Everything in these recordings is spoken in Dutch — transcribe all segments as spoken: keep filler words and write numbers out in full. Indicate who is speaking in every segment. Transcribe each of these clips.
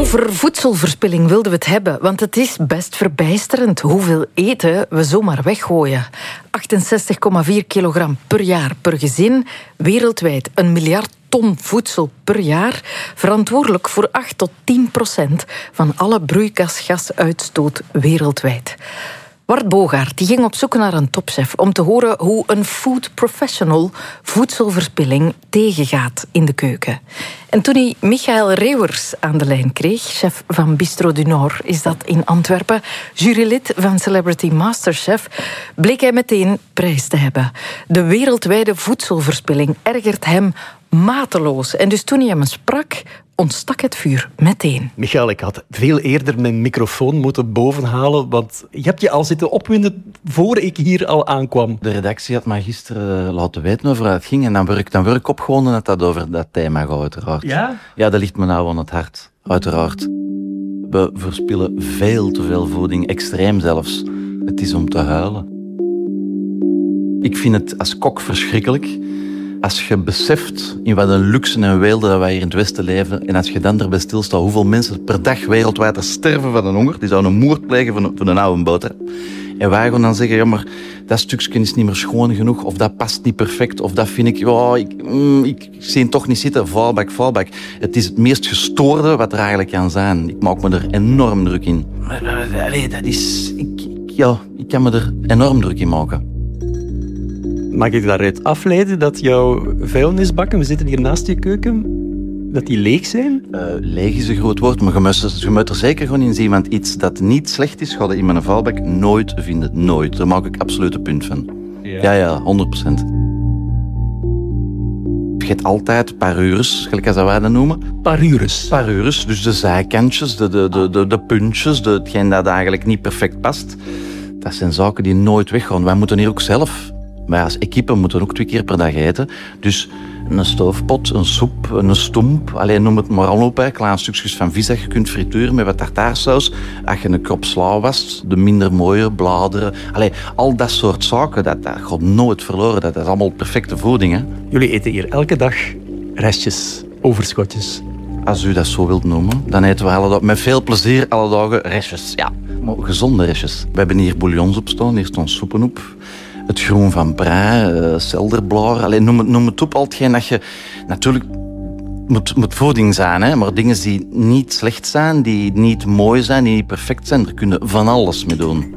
Speaker 1: Over voedselverspilling wilden we het hebben, want het is best verbijsterend hoeveel eten we zomaar weggooien. achtenzestig komma vier kilogram per jaar per gezin, wereldwijd een miljard ton voedsel per jaar, verantwoordelijk voor acht tot tien procent van alle broeikasgasuitstoot wereldwijd. Bart Bogaert die ging op zoek naar een topchef om te horen hoe een food professional voedselverspilling tegengaat in de keuken. En toen hij Michael Reeuwers aan de lijn kreeg, chef van Bistro du Nord, is dat in Antwerpen, jurylid van Celebrity Masterchef, bleek hij meteen prijs te hebben. De wereldwijde voedselverspilling ergert hem mateloos. En dus toen hij hem sprak, ontstak het vuur meteen.
Speaker 2: Michael, ik had veel eerder mijn microfoon moeten bovenhalen, want je hebt je al zitten opwinden voor ik hier al aankwam.
Speaker 3: De redactie had mij gisteren laten weten over het ging en dan word ik, dan word ik opgewonden dat dat over dat thema gaat, uiteraard.
Speaker 2: Ja?
Speaker 3: Ja, dat ligt me nou aan het hart, uiteraard. We verspillen veel te veel voeding, extreem zelfs. Het is om te huilen. Ik vind het als kok verschrikkelijk. Als je beseft in wat een luxe en weelde dat wij hier in het Westen leven en als je dan erbij stilstaat hoeveel mensen per dag wereldwijd er sterven van een honger, die zouden een moord plegen van, van een oude boter. En wij gaan dan zeggen, ja, maar dat stukje is niet meer schoon genoeg, of dat past niet perfect, of dat vind ik, ja, ik, mm, ik zie het toch niet zitten, fallback, fallback. Het is het meest gestoorde wat er eigenlijk kan zijn. Ik maak me er enorm druk in. Maar allee, dat is... Ik, ik, ja, ik kan me er enorm druk in maken.
Speaker 2: Mag ik daaruit afleiden dat jouw vuilnisbakken, we zitten hier naast je keuken, dat die leeg zijn?
Speaker 3: Uh, leeg is een groot woord, maar je moet, je moet er zeker gewoon in zien, want iets dat niet slecht is, ga je in mijn vuilbak nooit vinden. Nooit. Daar maak ik absoluut een punt van. Ja, ja, ja honderd procent. Je hebt altijd parures, gelijk als wij dat noemen.
Speaker 2: Parures?
Speaker 3: Parures, dus de zijkantjes, de, de, de, de, de puntjes, de, hetgeen dat eigenlijk niet perfect past. Dat zijn zaken die nooit weggaan. Wij moeten hier ook zelf... Wij als equipe moeten ook twee keer per dag eten. Dus een stoofpot, een soep, een stoemp. Alleen noem het maar al op. Hè. Kleine stukjes van vis dat je kunt frituren met wat tartaarsaus. Als je een krop sla wast, de minder mooie bladeren. Allee, al dat soort zaken, dat, dat gaat nooit verloren. Dat is allemaal perfecte voeding. Hè.
Speaker 2: Jullie eten hier elke dag restjes, overschotjes.
Speaker 3: Als u dat zo wilt noemen, dan eten we alle dag, met veel plezier alle dagen restjes. Ja, maar gezonde restjes. We hebben hier bouillons op staan, hier staan soepen op. Het groen van prei, uh, selderblaar. Allee, noem, het, noem het op, al hetgeen dat je... Natuurlijk moet, moet voeding zijn, hè, maar dingen die niet slecht zijn, die niet mooi zijn, die niet perfect zijn, daar kunnen van alles mee doen.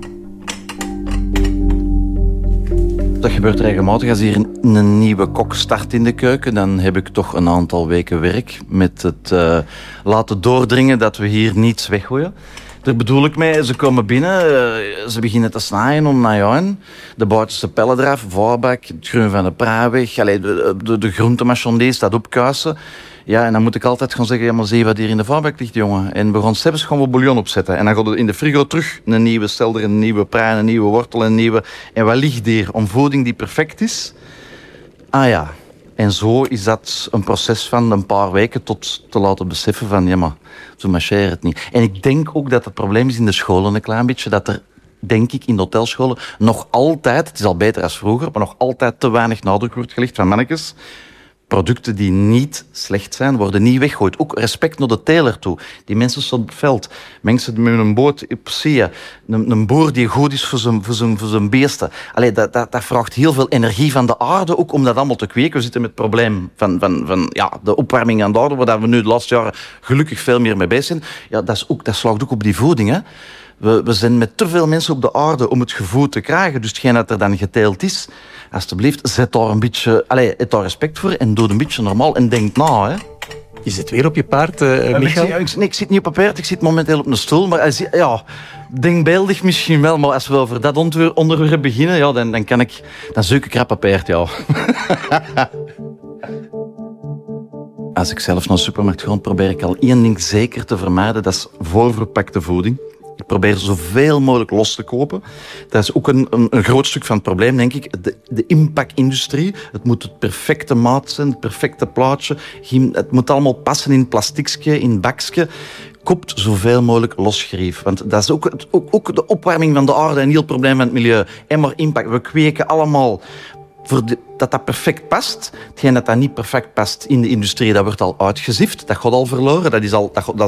Speaker 3: Dat gebeurt regelmatig. Als hier een, een nieuwe kok start in de keuken, dan heb ik toch een aantal weken werk met het uh, laten doordringen dat we hier niets weggooien. Daar bedoel ik mee, ze komen binnen, ze beginnen te snijden om naar jou. De buitenste pellen eraf, voorbak, het groen van de prei weg, allee, de, de, de groentemachondé staat opkuisen. Ja, en dan moet ik altijd gaan zeggen, ja, maar zie wat hier in de voorbak ligt, jongen. En we gaan steeds gewoon wat bouillon opzetten. En dan gaat het in de frigo terug een nieuwe stelder, een nieuwe prei, een nieuwe wortel, een nieuwe... En wat ligt hier? Om voeding die perfect is? Ah ja. En zo is dat een proces van een paar weken tot te laten beseffen van, ja, maar zo marcheert het niet. En ik denk ook dat het probleem is in de scholen een klein beetje, dat er, denk ik, in de hotelscholen nog altijd, het is al beter als vroeger, maar nog altijd te weinig nadruk wordt gelegd van mannetjes. Producten die niet slecht zijn, worden niet weggegooid. Ook respect naar de teler toe. Die mensen staan op het veld. Mensen met een boot op zee. Een, een boer die goed is voor zijn, voor zijn, voor zijn beesten. Allee, dat, dat, dat vraagt heel veel energie van de aarde, ook om dat allemaal te kweken. We zitten met het probleem van, van, van ja, de opwarming aan de aarde, waar we nu de laatste jaren gelukkig veel meer mee bezig zijn. Ja, dat, is ook, dat slaagt ook op die voeding, hè. We, we zijn met te veel mensen op de aarde om het gevoel te krijgen. Dus hetgeen dat er dan geteeld is, alsjeblieft, zet daar een beetje... Allez, heb daar respect voor en doe een beetje normaal en denk na, hè.
Speaker 2: Je zit weer op je paard, uh,
Speaker 3: uh,
Speaker 2: Michael?
Speaker 3: Ik, ik, nee, ik zit niet op een paard, ik zit momenteel op een stoel. Maar als, ja, denkbeeldig misschien wel, maar als we over dat onderwerp beginnen, ja, dan, dan kan ik... Dan zoek ik rap een paard, ja. Als ik zelf naar de supermarkt ga, probeer ik al één ding zeker te vermijden. Dat is voorverpakte voeding. Ik probeer zoveel mogelijk los te kopen. Dat is ook een, een, een groot stuk van het probleem, denk ik. De, de inpakindustrie. Het moet het perfecte maat zijn, het perfecte plaatje. Het moet allemaal passen in plasticje, in bakje. Koopt zoveel mogelijk losgerief. Want dat is ook, ook, ook de opwarming van de aarde en heel het probleem van het milieu. En maar impact. We kweken allemaal... Voor de, dat dat perfect past. Hetgeen dat dat niet perfect past in de industrie, dat wordt al uitgezift. Dat gaat al verloren. Dat is al, dat, dat